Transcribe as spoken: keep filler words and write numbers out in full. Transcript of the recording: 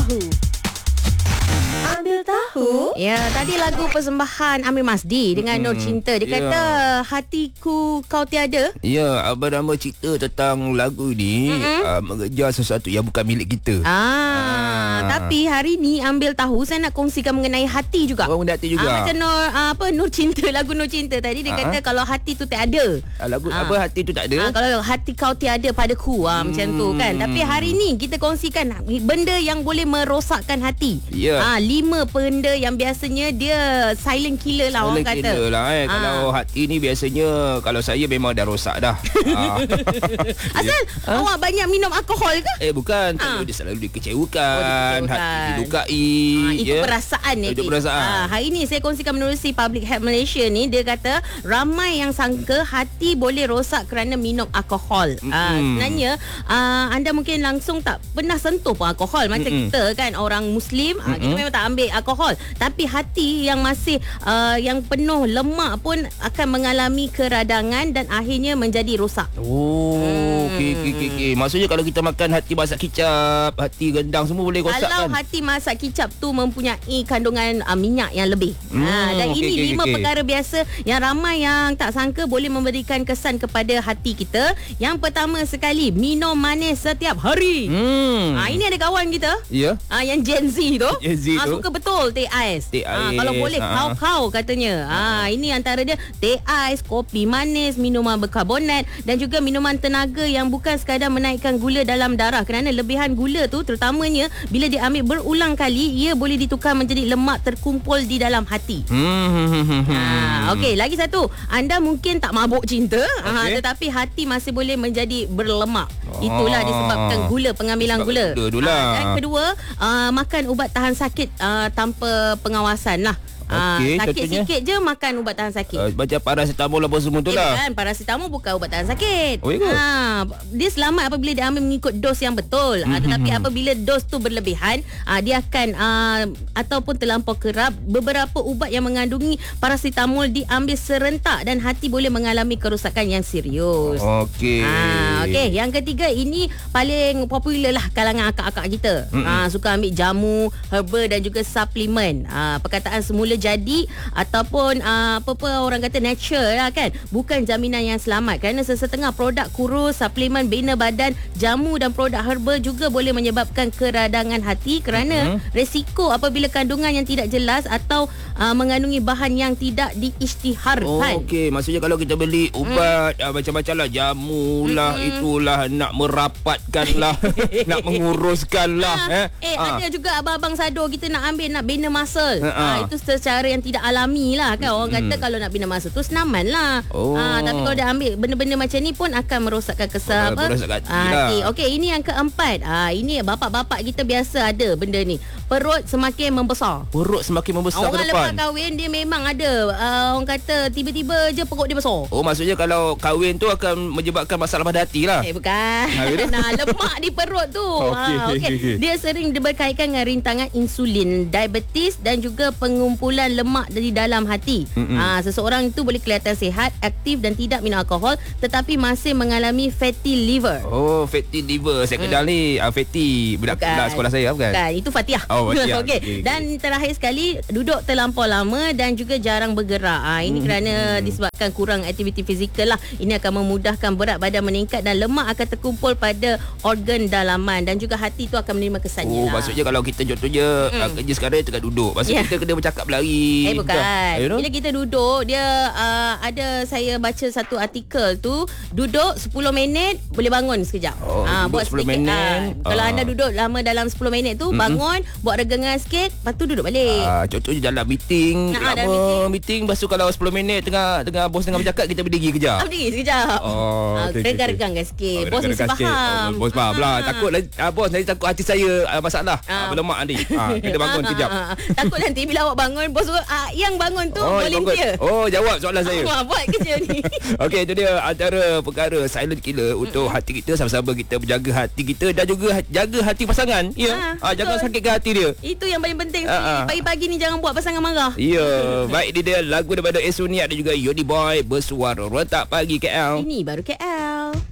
tahu. Ambil tahu. Ya, tadi lagu persembahan Amir Masdi dengan Mm-mm. Nur Cinta. Dia kata Ya. hatiku kau tiada. Ya, Abang Rama cerita tentang lagu ni uh, mengejar sesuatu yang bukan milik kita. Ah, Ah. tapi hari ni Ambil Tahu saya nak kongsikan mengenai hati juga. Orang benda hati juga. Ah, macam Nur ah, apa Nur Cinta, lagu Nur Cinta tadi dia Ah. kata kalau hati tu tak ada. Ah, lagu Ah. apa hati tu tak ada? Ah, kalau hati kau tiada padaku ah, hmm. macam tu kan. Tapi hari ni kita kongsikan benda yang boleh merosakkan hati. Ya. Ah, lima benda yang biasanya dia silent killer lah orang kata. Kira lah eh. Ah. Kalau hati ni biasanya kalau saya memang dah rosak dah. ah. Asal Ya. awak banyak minum alkohol ke? Eh bukan, Ah. ah. dia selalu dikecewakan, Oh, dikecewakan. hati dilukai. Ah, itu ya. perasaan ni. Itu perasaan. Ah, hari ni saya kongsikan menerusi Public Health Malaysia ni, dia kata ramai yang sangka hati boleh rosak kerana minum alkohol. Ah, Mm-mm. sebenarnya ah, anda mungkin langsung tak pernah sentuh pun alkohol macam Mm-mm. kita kan orang Muslim, ah, kita Mm-mm. memang tak ambil alkohol. Tapi hati yang masih ah, yang penuh lemak pun akan mengalami keradangan dan akhirnya menjadi rosak. Oh, Hmm. okey okey okey. Okay. Maksudnya kalau kita makan hati masak kicap, hati rendang semua boleh rosak Kalau kan? hati masak kicap tu mempunyai kandungan uh, minyak yang lebih. Hmm, ha, dan okey, ini okey, lima okey. perkara biasa yang ramai yang tak sangka boleh memberikan kesan kepada hati kita. Yang pertama sekali, minum manis setiap hari. Hmm. Ha, ini ada kawan kita. Ya. Ah, yang Gen Z tu, Gen Z ah, tu. suka betul teh ais. Teh Ah, ais, kalau boleh ah. kau-kau katanya. Ah, ini antara dia teh ais, kopi manis, minuman berkarbonat dan juga minuman tenaga yang bukan sekadar menaikkan gula dalam darah, kerana lebihan gula tu terutamanya bila diambil berulang kali ia boleh ditukar menjadi lemak terkumpul di dalam hati. Hmm. Ha, okey, lagi satu. Anda mungkin tak mabuk cinta, ha, Okey. tetapi hati masih boleh menjadi berlemak. Itulah disebabkan gula, pengambilan Sebab gula. gula tu lah. Ha, dan kedua, uh, makan ubat tahan sakit uh, tanpa pengawasan lah. Ah, Okey, sakit contohnya? sikit je makan ubat tahan sakit. Uh, macam paracetamol apa semua tu Eh, lah. kan, paracetamol bukan ubat tahan sakit. Oh, ya ke? Ha, dia selamat apabila dia ambil mengikut dos yang betul. Ha, tetapi apabila dos tu berlebihan, ha, dia akan ha, ataupun terlampau kerap, beberapa ubat yang mengandungi paracetamol diambil serentak dan hati boleh mengalami kerosakan yang serius. Okey. Ah, okey, yang ketiga ini paling popular lah kalangan akak-akak kita. Ah, suka ambil jamu, herba dan juga suplemen. Ah, perkataan semula jadi ataupun ah, apa-apa orang kata natural lah kan. Bukan jaminan yang selamat kerana sesetengah produk kurus, suplemen bina badan, jamu dan produk herba juga boleh menyebabkan keradangan hati kerana mm-hmm. resiko apabila kandungan yang tidak jelas atau ah, mengandungi bahan yang tidak Oh, diisytiharkan. okey. Maksudnya kalau kita beli ubat mm. uh, macam-macam lah, jamu lah, Mm-mm. itulah nak merapatkan lah, nak menguruskan lah. Ha, eh, eh Ah. ada juga abang-abang sado kita nak ambil nak bina muscle. Ha, Ha, ha. itu secara yang tidak alami lah kan. Orang kata kalau nak bina muscle tu senaman lah. Oh. Ha, tapi kalau dah ambil benda-benda macam ni pun akan merosakkan kesan Oh, apa. merosakkan hati Ah, lah. okey, okey, ini yang keempat. Ah, ini bapak-bapak kita biasa ada benda ni. Perut semakin membesar. Perut semakin membesar Orang ke depan. lepas kahwin dia memang ada uh, orang kata tiba-tiba je perut dia besar. Oh, maksudnya kalau kahwin tu akan menyebabkan masalah pada hati lah. Eh bukan. Habis tu? Nah, lemak di perut tu. Okey, ha, okay. okey. Dia sering berkaitan dengan rintangan insulin, diabetes dan juga pengumpulan lemak di dalam hati. Ha, seseorang itu boleh kelihatan sihat, aktif dan tidak minum alkohol tetapi masih mengalami fatty liver. Oh, fatty liver. Saya kenal ni uh, fatty budak Bukan. budak sekolah saya bukan? Bukan, itu Fatihah. Oh, Fatihah. Okey. Okey, okey. Dan terakhir sekali, duduk terlampau lama dan juga jarang bergerak. Ha, ini hmm. kerana disebabkan kurang aktiviti fizikal lah. Ini akan memudahkan berat badan meningkat dan lemak akan terkumpul pada organ dalaman dan juga hati tu akan menerima kesannya Oh, lah. maksudnya kalau kita contohnya mm. uh, kerja sekarang tengah duduk. Maksudnya Ya. kita kena bercakap berlari. Eh bukan. You know? Bila kita duduk, dia uh, ada saya baca satu artikel tu, duduk sepuluh minit boleh bangun sekejap. Oh, Ah, duduk sepuluh minit. ah. Kalau Ah. anda duduk lama dalam sepuluh minit tu, bangun, buat regengan sikit, lepas tu duduk balik. Ah, contohnya dalam meeting, Nah, lama dalam meeting. meeting, lepas tu kalau sepuluh minit tengah tengah bos tengah bercakap, kita berdiri kejap. Ah, berdiri sekejap. Oh, Ah, okey, okey, regang-regangkan sikit. Oh, Bos mesti regang-regang sikit. faham. Oh, bos faham lah. Ah. Takut ah, bos nanti takut hati saya ah, masalah. Ah, Ah. berlemak nanti. Ah, kita bangun Ah, kejap. ah, ah. Takut nanti bila awak bangun, bos suruh ah, yang bangun tu Oh, volunteer. bangun. Oh, jawab soalan saya. Ah, buat kerja ni. Okey, itu dia antara perkara silent killer untuk Mm-mm. hati kita, sama-sama kita menjaga hati kita dan juga ha- jaga hati pasangan. Ya. Ah, Ah, jangan betul. sakitkan hati dia. Itu yang paling penting. Ah, ah. Pagi-pagi ni jangan buat pasangan marah. Ya, baik dia, dia lagu daripada Esuniat dan juga Yodi Boy bersuara Rotak Pagi K L. Ini baru K L.